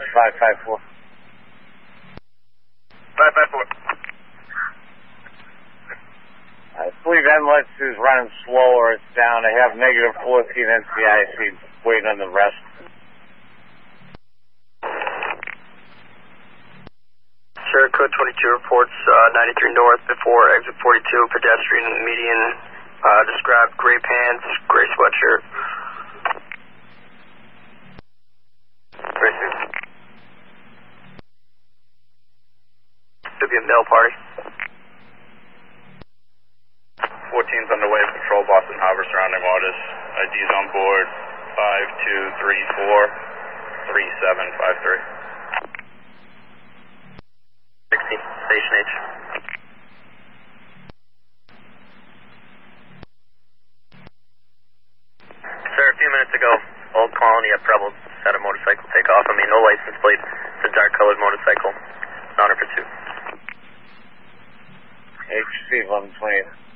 554. 554. I believe Emlets is running slower. It's down. I have negative 14 NCIC waiting on the rest. Sure, code 22 reports 93 north before exit 42, pedestrian median, described gray pants, gray sweatshirt. Gray suit. Should be a male party. 14's underway, patrol Boston Harbor surrounding waters. ID's on board 5234 3753. 60, Station H. Sir, a few minutes ago, Old Colony at Preble had a motorcycle take off. No license plate. It's a dark colored motorcycle. Not in pursuit. HC 1128.